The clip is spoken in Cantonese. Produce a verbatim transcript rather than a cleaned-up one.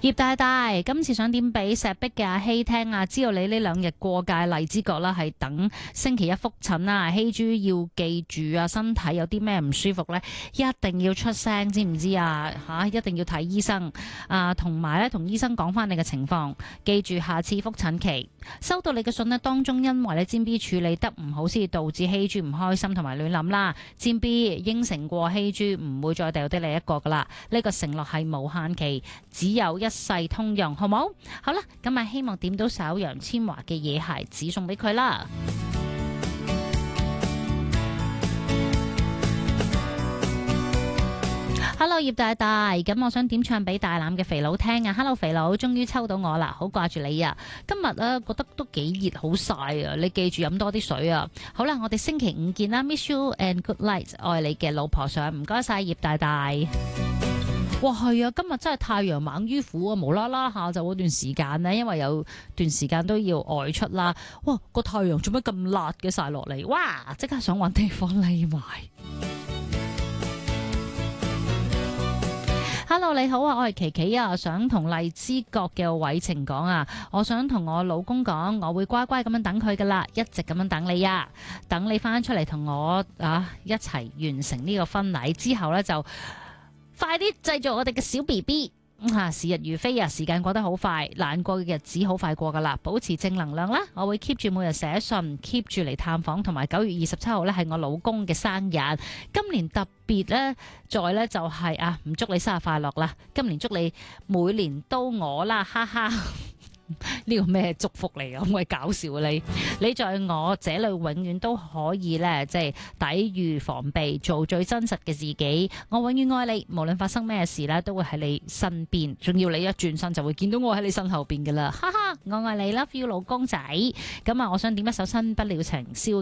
葉大大，今次想點俾石壁嘅阿希聽啊？知道你呢兩日過界荔枝角啦，係等星期一復診啊。希豬要記住啊，身體有啲咩唔舒服呢，一定要出聲，知唔知啊？吓，一定要睇醫生啊，同埋咧同醫生講翻你嘅情況。記住下次復診期收到你嘅信呢，當中因為你占 B 處理得唔好，先至導致希豬唔開心同埋亂諗啦。占 B 應承過希豬唔會再掉低你一個噶啦，呢個承諾係無限期，只有一世通用，好冇？好啦，咁啊，希望點到手楊千嬅嘅野孩子送俾佢啦。Hello 葉大大，咁我想點唱俾大欖嘅肥佬聽啊。 Hello 肥佬，終於抽到我啦，好掛住你啊。今日啊覺得都幾熱，好曬啊，你記住飲多啲水啊。好啦，我哋星期五見啦。 Miss you and good night， 愛你嘅老婆上，唔該晒葉大大。哇，係啊，今日真係太陽猛於虎啊，無啦啦下晝嗰段時間呢，因為有段時間都要外出啦。哇，個太陽做乜咁辣嘅曬落嚟？哇，即刻想搵地方匿埋。Hello， 你好啊，我係琪琪啊，想同荔枝角嘅偉晴講啊，我想同我老公講，我會乖乖咁樣等佢噶啦，一直咁樣等你啊，等你翻出嚟同我啊一齊完成呢個婚禮之後呢，就快啲製造我哋嘅小 B B。啊，時日如飛啊，時間過得好快，難過嘅日子好快過噶啦，保持正能量啦，我會 keep 住每日寫信 keep 住嚟探訪，同埋九月二十七號呢係我老公嘅生日，今年特別呢，在呢就係、是、啊唔祝你生日快樂啦，今年祝你每年都我啦，哈哈。呢個咩祝福嚟噶？咁鬼搞笑啊！你你在我這裏永遠都可以呢，即係抵禦防備，做最真實嘅自己。我永遠愛你，無論發生咩事呢，都會喺你身邊。仲要你一轉身就會見到我喺你身後邊噶啦，哈哈！我愛你，love you，老公仔。咁啊，我想點一首新不了情，蕭